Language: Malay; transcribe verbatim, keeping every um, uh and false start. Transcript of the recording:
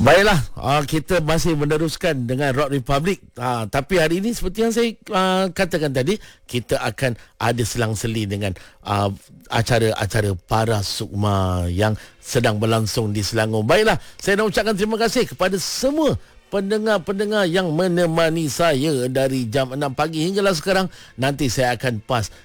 Baiklah, uh, kita masih meneruskan dengan Rock Republic. Uh, tapi hari ini seperti yang saya uh, katakan tadi, kita akan ada selang-seli dengan uh, acara-acara para sukma yang sedang berlangsung di Selangor. Baiklah, saya nak ucapkan terima kasih kepada semua pendengar-pendengar yang menemani saya dari jam enam pagi hinggalah sekarang. Nanti saya akan pas